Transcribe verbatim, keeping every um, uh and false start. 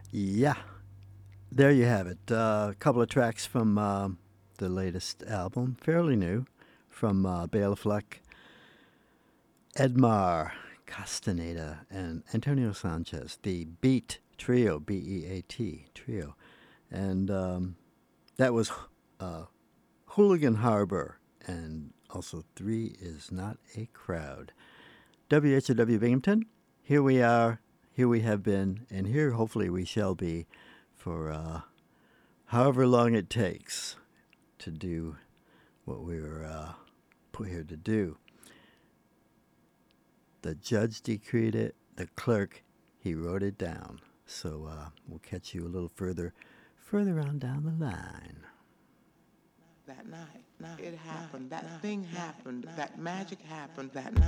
Yeah, there you have it. Uh, a couple of tracks from uh, the latest album, fairly new, from uh, Bela Fleck, Edmar Castaneda, and Antonio Sanchez, the Beat Trio, B E A T Trio. And um, that was uh, Hooligan Harbor, and also Three is Not a Crowd. W H W Binghamton, here we are, here we have been, and here hopefully we shall be for uh, however long it takes to do what we were uh, put here to do. The judge decreed it, the clerk, he wrote it down. So uh, we'll catch you a little further, further on down the line. That night, night, it happened, night, that night, thing happened, night, that magic happened that night.